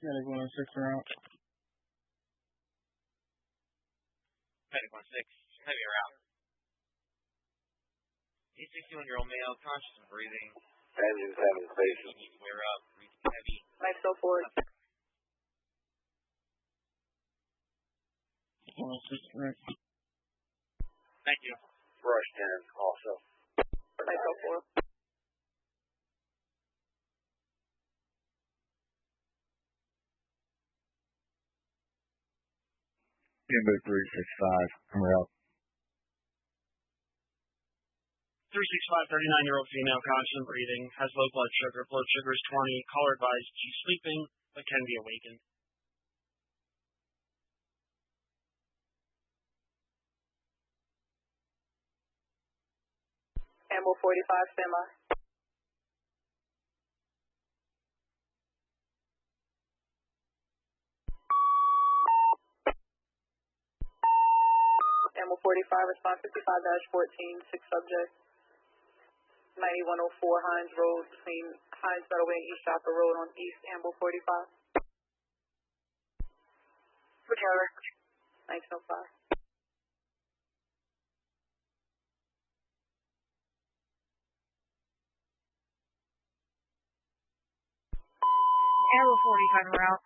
Medic 106 route. Medic 106, heavy route. 61-year-old male, conscious and breathing. Engines having station. Needs to wear up, breathing heavy. Mike, go forward. 106 right. Thank you. Rush 10 also. Mike, go forward. Number 365, we're out. 365, 39-year-old female, conscious and breathing, has low blood sugar. Blood sugar is 20. Caller advised she's sleeping, but can be awakened. Amble 45, semi. Amble 45, response 55-14, 6 subjects. 9104 Hines Road between Hines Meadoway and East Shopper Road on East Amble 45. Whichever. 1905. Amble 45 route.